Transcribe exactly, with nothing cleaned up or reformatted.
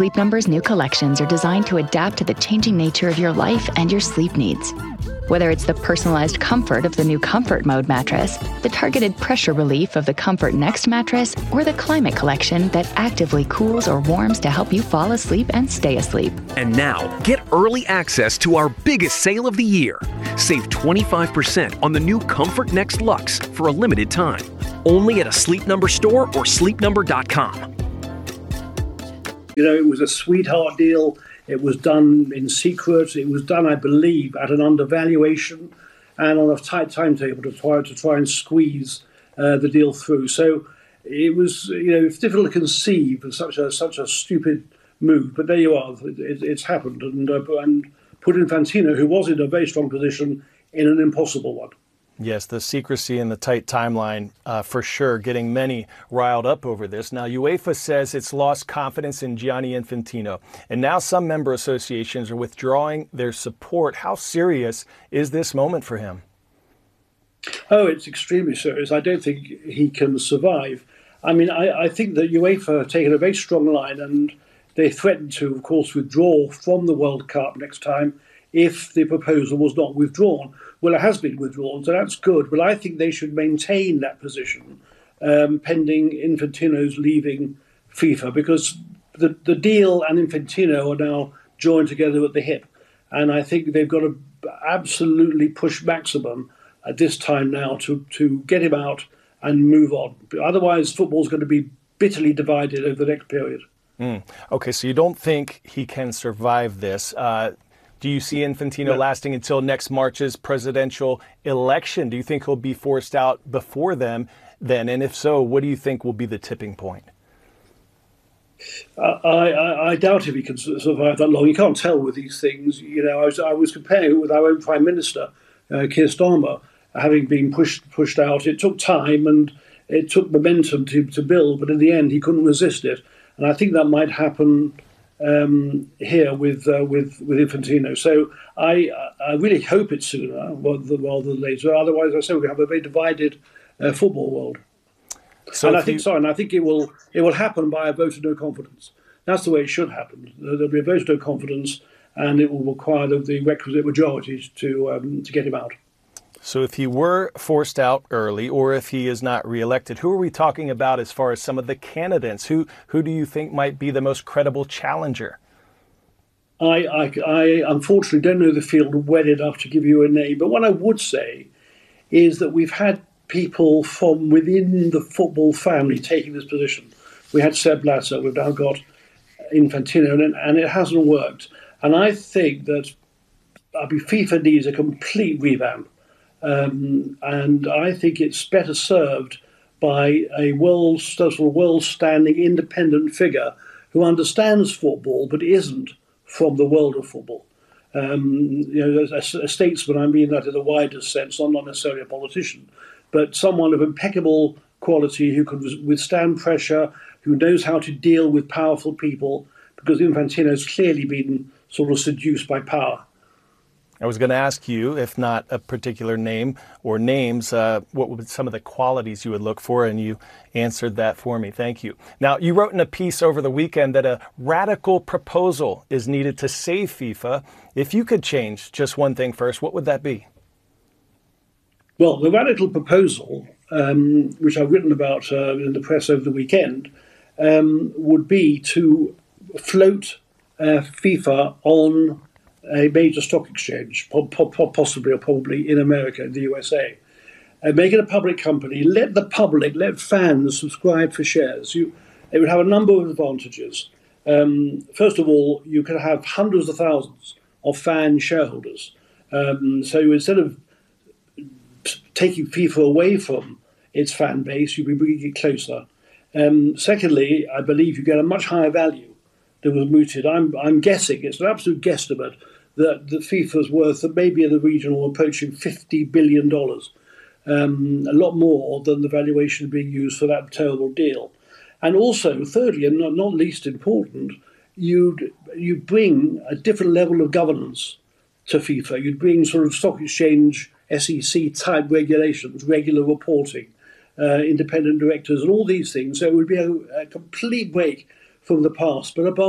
Sleep Number's new collections are designed to adapt to the changing nature of your life and your sleep needs. Whether it's the personalized comfort of the new Comfort Mode mattress, the targeted pressure relief of the Comfort Next mattress, or the Climate Collection that actively cools or warms to help you fall asleep and stay asleep. And now, get early access to our biggest sale of the year. Save twenty-five percent on the new Comfort Next Luxe for a limited time. Only at a Sleep Number store or sleep number dot com. You know, it was a sweetheart deal. It was done in secret. It was done, I believe, at an undervaluation and on a tight timetable to try to try and squeeze uh, the deal through. So it was, you know, it's difficult to conceive of such a such a stupid move. But there you are. It, it's happened, and uh, and put Infantino, who was in a very strong position, in an impossible one. Yes, the secrecy and the tight timeline, uh, for sure, getting many riled up over this. Now, UEFA says it's lost confidence in Gianni Infantino, and now some member associations are withdrawing their support. How serious is this moment for him? Oh, it's extremely serious. I don't think he can survive. I mean, I, I think that UEFA have taken a very strong line, and they threatened to, of course, withdraw from the World Cup next time if the proposal was not withdrawn. Well, it has been withdrawn, so that's good. But I think they should maintain that position um, pending Infantino's leaving FIFA, because the, the deal and Infantino are now joined together at the hip. And I think they've got to absolutely push maximum at this time now to, to get him out and move on. Otherwise, football's going to be bitterly divided over the next period. Mm. Okay, so you don't think he can survive this. Uh, Do you see Infantino no. lasting until next March's presidential election? Do you think he'll be forced out before them then? And if so, what do you think will be the tipping point? Uh, I, I, I doubt if he can survive that long. You can't tell with these things. You know, I was, I was comparing it with our own Prime Minister, uh, Keir Starmer, having been pushed pushed out. It took time and it took momentum to, to build, but in the end, he couldn't resist it. And I think that might happen Um, here with uh, with with Infantino. So I I really hope it's sooner rather, rather than later. Otherwise, I say we have a very divided uh, football world. So and I think you... sorry, and I think it will it will happen by a vote of no confidence. That's the way it should happen. There'll be a vote of no confidence, and it will require the, the requisite majorities to um, to get him out. So if he were forced out early, or if he is not reelected, who are we talking about as far as some of the candidates? Who who do you think might be the most credible challenger? I, I, I unfortunately don't know the field well enough to give you a name, but what I would say is that we've had people from within the football family taking this position. We had Sepp Blatter, we've now got Infantino, and, and it hasn't worked. And I think that I mean, FIFA needs a complete revamp. Um, and I think it's better served by a world, sort of world-standing independent figure who understands football but isn't from the world of football. Um, you know, a, a statesman, I mean that in the widest sense, I'm not necessarily a politician, but someone of impeccable quality who can withstand pressure, who knows how to deal with powerful people, because Infantino's clearly been sort of seduced by power. I was going to ask you, if not a particular name or names, uh, what would some of the qualities you would look for, and you answered that for me. Thank you. Now, you wrote in a piece over the weekend that a radical proposal is needed to save FIFA. If you could change just one thing first, what would that be? Well, the radical proposal, um, which I've written about uh, in the press over the weekend, um, would be to float uh, FIFA on a major stock exchange, possibly or probably in America, in the U S A. Uh, make it a public company. Let the public, let fans subscribe for shares. You, it would have a number of advantages. Um, first of all, you could have hundreds of thousands of fan shareholders. Um, so instead of taking FIFA away from its fan base, you'd be bringing it closer. Um, secondly, I believe you get a much higher value than was mooted. I'm, I'm guessing, it's an absolute guesstimate, that the FIFA's worth maybe in the region or approaching fifty billion dollars, um, a lot more than the valuation being used for that terrible deal. And also, thirdly, and not, not least important, you'd you bring a different level of governance to FIFA. You'd bring sort of stock exchange, S E C type regulations, regular reporting, uh, independent directors, and all these things. So it would be a, a complete break from the past. But above